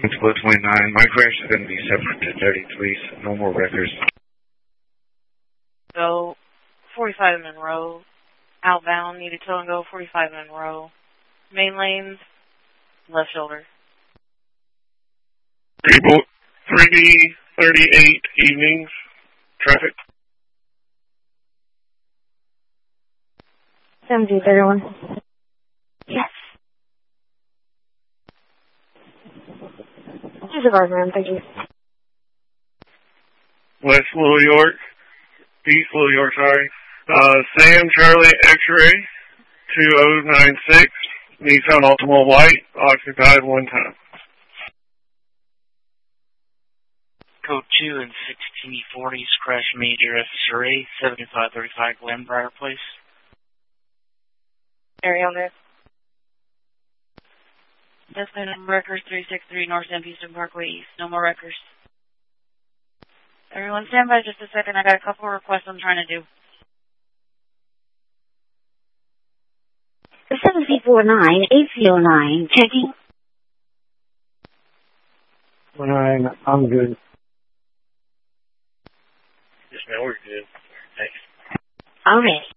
Split 29. My crash is going to be separate to 30, please. No more records. Go 45 Monroe. Outbound, need a tow and go 45 Monroe. Main lanes, left shoulder. 3B38 evenings. Traffic. 7031. Yes. Just a guard, ma'am. Thank you. West Little York. East Little York, sorry. Sam Charlie X-Ray 2096. Nissan Altima White. Occupied one time. Code 2 and 1640s. Crash major FSRA 7535 Glenbriar Place. Ariel there. Destination records 363 North San Houston Parkway East. No more records. Everyone stand by just a second. I got a couple of requests I'm trying to do. 7349, 809, checking. 9, I'm good. Yes, man, we're good. Thanks. Alright.